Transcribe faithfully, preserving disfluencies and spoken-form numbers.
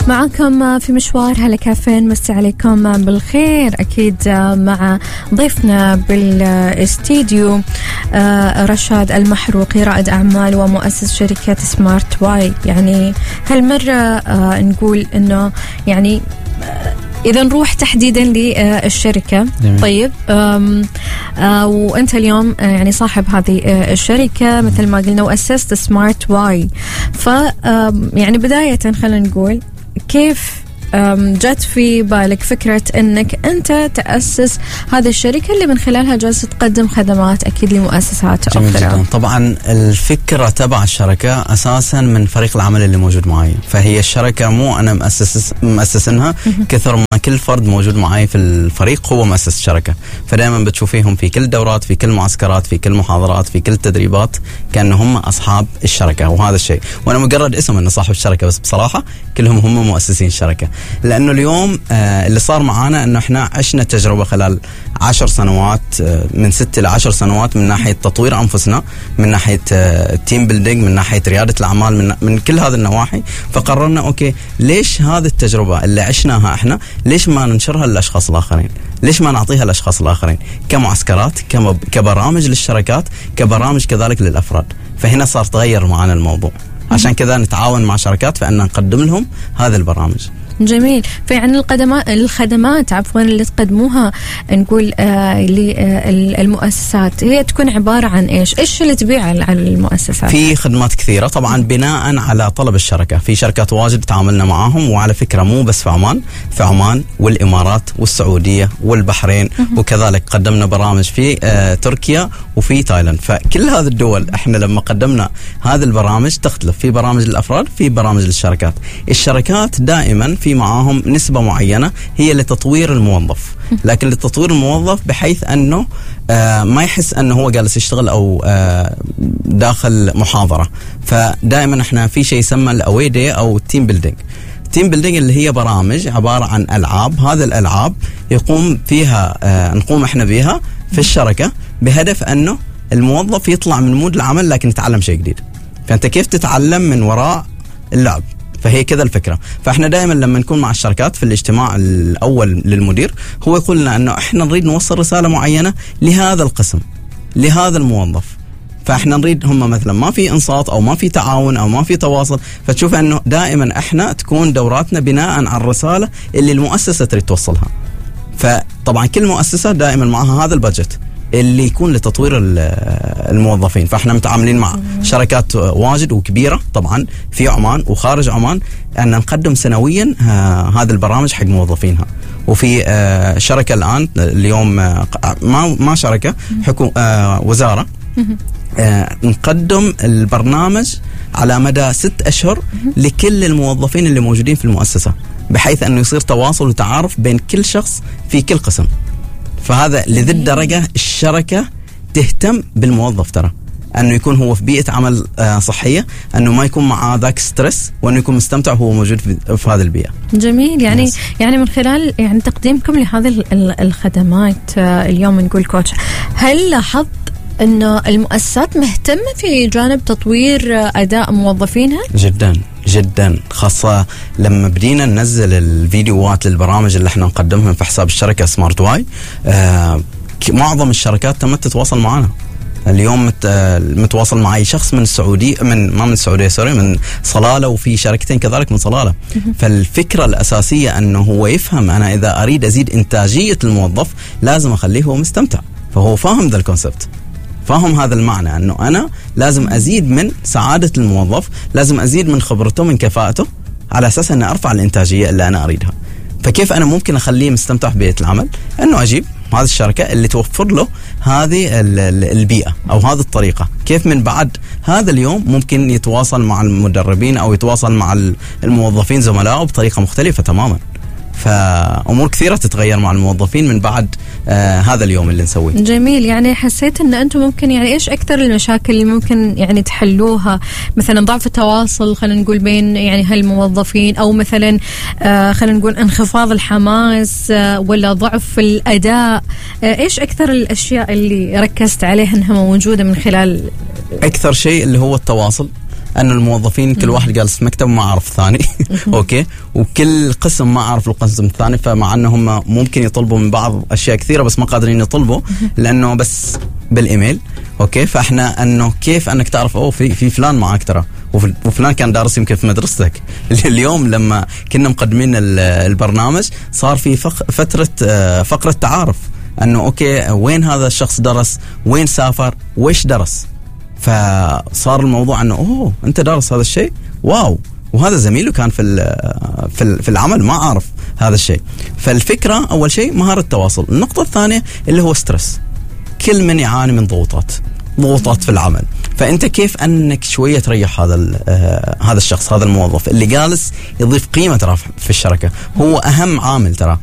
معكم في مشوار هلا كافين. مسي عليكم بالخير أكيد مع ضيفنا بالاستديو رشاد المحروقي، رائد أعمال ومؤسس شركة سمارت واي. يعني هالمرة نقول إنه يعني إذا نروح تحديدا للشركة. طيب آم آه وأنت اليوم يعني صاحب هذه الشركة مثل ما قلنا، وأسست سمارت واي. ف يعني بداية خلينا نقول كيف جت في بالك فكرة أنك أنت تأسس هذه الشركة اللي من خلالها جالسة تقدم خدمات أكيد لمؤسسات أخرى؟ جميل جدا. طبعا الفكرة تبع الشركة أساسا من فريق العمل اللي موجود معي، فهي الشركة مو أنا مؤسس مؤسسنها كثر ما كل فرد موجود معي في الفريق هو مؤسس الشركة. فدائما بتشوفيهم في كل دورات، في كل معسكرات، في كل محاضرات، في كل تدريبات، كأنه هم أصحاب الشركة. وهذا الشيء، وأنا مجرد اسم أنه صاحب الشركة، بس بصراحة كلهم هم مؤسسين الشركة. لأنه اليوم آه اللي صار معانا أنه إحنا عشنا تجربة خلال عشر سنوات، آه من ست إلى عشر سنوات، من ناحية تطوير أنفسنا، من ناحية آه تيم بيلدينج، من ناحية ريادة الأعمال، من, من كل هذه النواحي. فقررنا أوكي ليش هذه التجربة اللي عشناها إحنا ليش ما ننشرها للأشخاص الآخرين؟ ليش ما نعطيها للأشخاص الآخرين كمعسكرات، كبرامج للشركات، كبرامج كذلك للأفراد؟ فهنا صار تغير معنا الموضوع. عشان كذا نتعاون مع شركات فإن نقدم لهم هذه البرامج. جميل. فيعني القدمات الخدمات عفوا اللي تقدموها نقول آه للمؤسسات هي تكون عبارة عن ايش؟ ايش اللي تبيع على المؤسسات؟ في خدمات كثيرة طبعا بناء على طلب الشركة. في شركات واجد تعاملنا معاهم، وعلى فكرة مو بس في عمان، في عمان والإمارات والسعودية والبحرين، وكذلك قدمنا برامج في آه تركيا وفي تايلاند. فكل هذه الدول احنا لما قدمنا هذه البرامج تختلف، في برامج للأفراد، في برامج للشركات. الشركات دائما في معاهم نسبة معينة هي لتطوير الموظف، لكن لتطوير الموظف بحيث أنه آه ما يحس أنه هو جالس يشتغل أو آه داخل محاضرة. فدائما احنا في شيء يسمى الأوي داي أو التيم بيلدينج. التيم بيلدينج اللي هي برامج عبارة عن ألعاب، هذه الألعاب يقوم فيها آه نقوم احنا بها في الشركة بهدف أنه الموظف يطلع من مود العمل لكن يتعلم شيء جديد. فأنت كيف تتعلم من وراء اللعب؟ فهي كذا الفكرة. فاحنا دائما لما نكون مع الشركات في الاجتماع الأول للمدير هو يقول لنا أنه احنا نريد نوصل رسالة معينة لهذا القسم، لهذا الموظف. فاحنا نريد هم مثلا ما في انصات او ما في تعاون او ما في تواصل، فتشوف انه دائما احنا تكون دوراتنا بناء على الرسالة اللي المؤسسة تريد توصلها. فطبعا كل مؤسسة دائما معها هذا البادجت اللي يكون لتطوير الموظفين. فاحنا متعاملين مع شركات واجد وكبيرة طبعا في عمان وخارج عمان، أن نقدم سنويا هذه البرامج حق موظفينها. وفي شركة الآن اليوم ما ما شركة حكومة وزارة نقدم البرنامج على مدى ست أشهر لكل الموظفين اللي موجودين في المؤسسة، بحيث أنه يصير تواصل وتعارف بين كل شخص في كل قسم. فهذا لذي الدرجة الشركة تهتم بالموظف، ترى أنه يكون هو في بيئة عمل صحية، أنه ما يكون معه ذاك ستريس، وأنه يكون مستمتع وهو موجود في, في هذه البيئة. جميل. يعني yes. يعني من خلال يعني تقديمكم لهذه الخدمات اليوم نقول كوتش، هل لاحظت أنه المؤسسات مهتمة في جانب تطوير أداء موظفينها؟ جدا جدا، خاصة لما بدينا ننزل الفيديوهات للبرامج اللي احنا نقدمها في حساب الشركة سمارت واي. آه معظم الشركات تمت تتواصل معنا. اليوم مت متواصل معي شخص من السعودية، من ما من السعودية سوري من صلالة، وفي شركتين كذلك من صلالة. فالفكرة الأساسية أنه هو يفهم أنا إذا أريد أزيد إنتاجية الموظف لازم أخليه هو مستمتع. فهو فاهم ذا الكونسبت، فهم هذا المعنى، أنه أنا لازم أزيد من سعادة الموظف، لازم أزيد من خبرته، من كفاءته، على أساس أن أرفع الإنتاجية اللي أنا أريدها. فكيف أنا ممكن أخليه مستمتع ببيئة العمل؟ أنه أجيب هذه الشركة اللي توفر له هذه البيئة أو هذه الطريقة. كيف من بعد هذا اليوم ممكن يتواصل مع المدربين أو يتواصل مع الموظفين زملائه بطريقة مختلفة تماما. فأمور كثيرة تتغير مع الموظفين من بعد آه هذا اليوم اللي نسويه. جميل. يعني حسيت أن أنتم ممكن يعني إيش أكثر المشاكل اللي ممكن يعني تحلوها؟ مثلا ضعف التواصل خلينا نقول بين يعني هالموظفين، أو مثلا آه خلينا نقول انخفاض الحماس، آه ولا ضعف الأداء. آه إيش أكثر الأشياء اللي ركزت عليها أنها موجودة من خلال؟ أكثر شيء اللي هو التواصل. أن الموظفين كل واحد جالس في مكتب ما أعرف الثاني أوكي، وكل قسم ما أعرف القسم الثاني، فمع أنهم ممكن يطلبوا من بعض أشياء كثيرة بس ما قادرين يطلبوا لأنه بس بالإيميل أوكي. فإحنا أنه كيف أنك تعرف أوه في في فلان معك ترى، وفلان كان دارس يمكن في مدرستك. اليوم لما كنا مقدمين البرنامج صار في فترة فقرة تعارف، أنه أوكي وين هذا الشخص درس، وين سافر، وإيش درس. فصار الموضوع أنه أوه أنت دارس هذا الشيء، واو، وهذا زميله كان في في في العمل ما أعرف هذا الشيء. فالفكرة أول شيء مهارة التواصل. النقطة الثانية اللي هو ستريس، كل من يعاني من ضغوطات ضغوطات في العمل، فأنت كيف أنك شوية تريح هذا آه هذا الشخص، هذا الموظف اللي جالس يضيف قيمة ترى في الشركة، هو أهم عامل ترى.